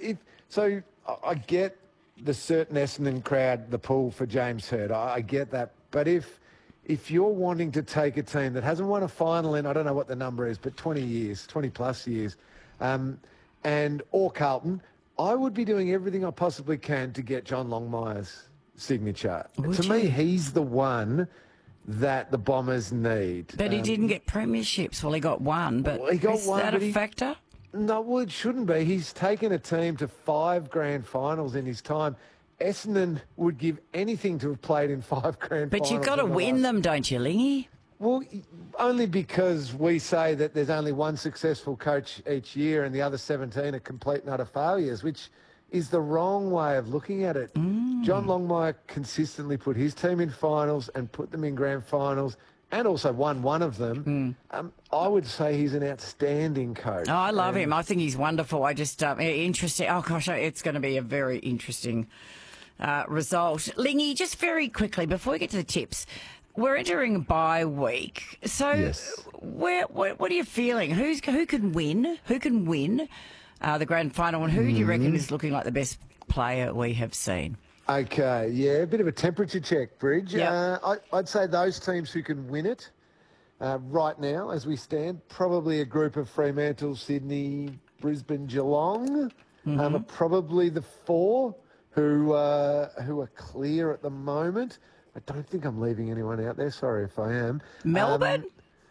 I get the certain Essendon crowd, the pull for James Hird. I get that. But if you're wanting to take a team that hasn't won a final in, I don't know what the number is, but 20 years, 20-plus years, or Carlton, I would be doing everything I possibly can to get John Longmire's signature. To me, he's the one that the Bombers need. But he didn't get premierships. Well, he got one, but is that a factor? No, well, it shouldn't be. He's taken a team to 5 grand finals in his time. Essendon would give anything to have played in 5 grand finals. But you've got to win them, don't you, Lingy? Well, only because we say that there's only one successful coach each year and the other 17 are complete and utter failures, which is the wrong way of looking at it. John Longmire consistently put his team in finals and put them in grand finals and also won one of them. I would say he's an outstanding coach. Oh, I love him. I think he's wonderful. I just, interesting. Oh, gosh, it's going to be a very interesting result. Lingy, just very quickly, before we get to the tips, we're entering a bye week. So yes. What are you feeling? Who can win? Who can win the grand final? And who do you reckon is looking like the best player we have seen? Okay, yeah, a bit of a temperature check, Bridge. Yep. I'd say those teams who can win it right now, as we stand, probably a group of Fremantle, Sydney, Brisbane, Geelong, are probably the 4 who are clear at the moment. I don't think I'm leaving anyone out there. Sorry if I am. Melbourne?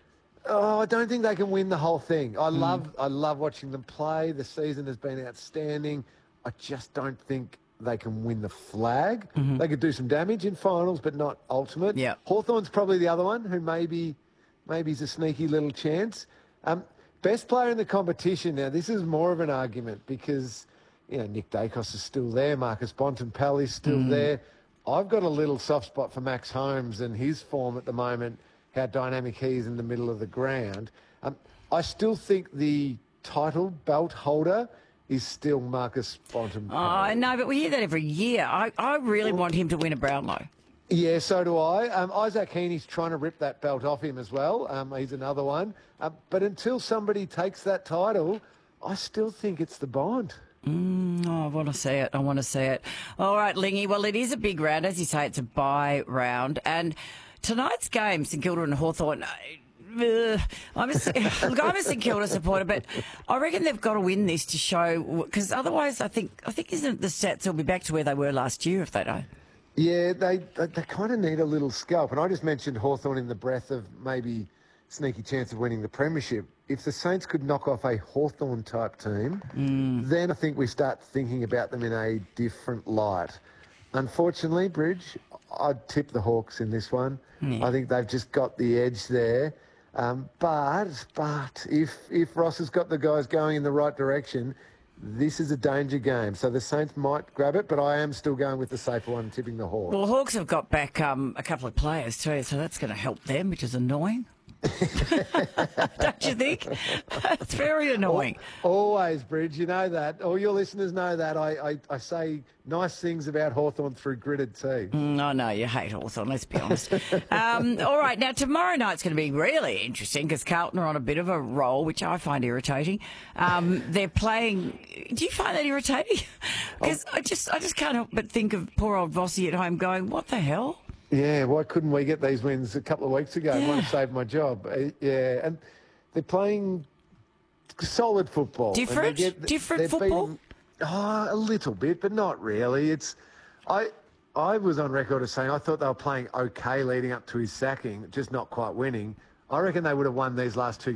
I don't think they can win the whole thing. I love watching them play. The season has been outstanding. I just don't think they can win the flag. They could do some damage in finals, but not ultimate. Yeah. Hawthorn's probably the other one who maybe is a sneaky little chance. Best player in the competition. Now, this is more of an argument because, Nick Dacos is still there. Marcus Bontempelli's still there. I've got a little soft spot for Max Holmes and his form at the moment, how dynamic he is in the middle of the ground. I still think the title belt holder is still Marcus Bontempelli. Oh, I know, but we hear that every year. I really want him to win a Brownlow. Yeah, so do I. Isaac Heaney's trying to rip that belt off him as well. He's another one. But until somebody takes that title, I still think it's the Bond. I want to see it. All right, Lingy. Well, it is a big round. As you say, it's a bye round. And tonight's game, St Kilda and Hawthorn, I'm a St Kilda supporter, but I reckon they've got to win this to show, because otherwise I think isn't the stats will be back to where they were last year if they don't. Yeah, they kind of need a little scalp. And I just mentioned Hawthorn in the breath of maybe sneaky chance of winning the premiership. If the Saints could knock off a Hawthorn-type team, then I think we start thinking about them in a different light. Unfortunately, Bridge, I'd tip the Hawks in this one. I think they've just got the edge there. But if Ross has got the guys going in the right direction, this is a danger game. So the Saints might grab it, but I am still going with the safer one, tipping the Hawks. Well, Hawks have got back a couple of players too, so that's going to help them, which is annoying. Don't you think? It's very annoying. Always, Bridge. You know that. All your listeners know that. I say nice things about Hawthorn through gritted tea. I know you hate Hawthorn, let's be honest. All right, now tomorrow night's going to be really interesting because Carlton are on a bit of a roll, which I find irritating. They're playing... Do you find that irritating? Because I just can't help but think of poor old Vossi at home going, what the hell? Yeah, why couldn't we get these wins a couple of weeks ago? Might have saved my job. Yeah, and they're playing solid football. Different football? A little bit, but not really. I was on record as saying I thought they were playing okay leading up to his sacking, just not quite winning. I reckon they would have won these last 2